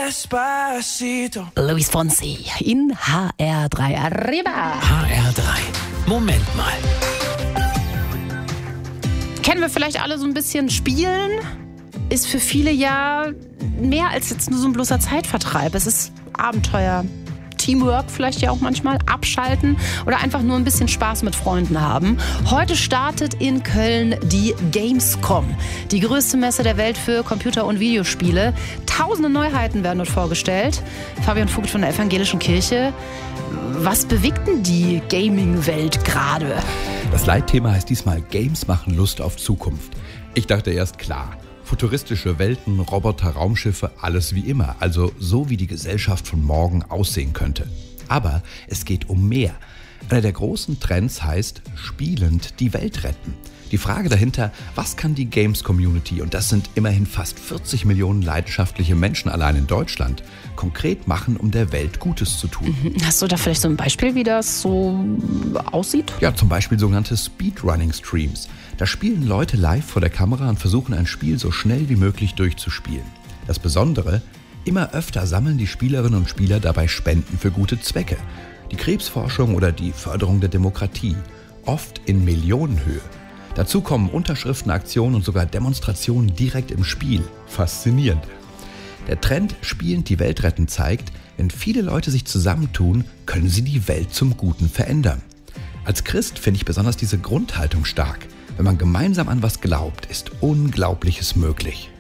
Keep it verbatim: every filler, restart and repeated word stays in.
Despacito. Luis Fonsi in H R drei. Arriba! H R drei. Moment mal. Kennen wir vielleicht alle so ein bisschen Spielen? Ist für viele ja mehr als jetzt nur so ein bloßer Zeitvertreib. Es ist Abenteuer. Teamwork vielleicht ja auch manchmal, abschalten oder einfach nur ein bisschen Spaß mit Freunden haben. Heute startet in Köln die Gamescom, die größte Messe der Welt für Computer- und Videospiele. Tausende Neuheiten werden dort vorgestellt. Fabian Vogt von der Evangelischen Kirche. Was bewegt denn die Gaming-Welt gerade? Das Leitthema heißt diesmal Games machen Lust auf Zukunft. Ich dachte erst, klar, futuristische Welten, Roboter, Raumschiffe, alles wie immer. Also so, wie die Gesellschaft von morgen aussehen könnte. Aber es geht um mehr. Einer der großen Trends heißt, spielend die Welt retten. Die Frage dahinter, was kann die Games-Community, und das sind immerhin fast vierzig Millionen leidenschaftliche Menschen allein in Deutschland, konkret machen, um der Welt Gutes zu tun? Hast du da vielleicht so ein Beispiel, wie das so aussieht? Ja, zum Beispiel sogenannte Speedrunning-Streams. Da spielen Leute live vor der Kamera und versuchen ein Spiel so schnell wie möglich durchzuspielen. Das Besondere, immer öfter sammeln die Spielerinnen und Spieler dabei Spenden für gute Zwecke. Die Krebsforschung oder die Förderung der Demokratie. Oft in Millionenhöhe. Dazu kommen Unterschriftenaktionen und sogar Demonstrationen direkt im Spiel. Faszinierend. Der Trend Spielend die Welt retten zeigt, wenn viele Leute sich zusammentun, können sie die Welt zum Guten verändern. Als Christ finde ich besonders diese Grundhaltung stark. Wenn man gemeinsam an was glaubt, ist Unglaubliches möglich.